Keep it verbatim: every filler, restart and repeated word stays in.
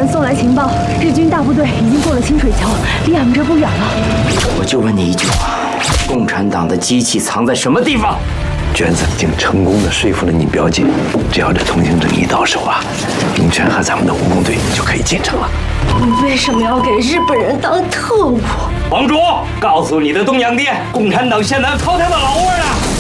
人送来情报，日军大部队已经过了清水桥，离俺们这不远了。 我就问你一句话：共产党的机器藏在什么地方？ 娟子已经成功的说服了你表姐，只要这通行证一到手啊，明泉和咱们的武工队就可以进城了。 你为什么要给日本人当特务？ 王卓，告诉你的东洋爹，共产党现在操他的老窝了。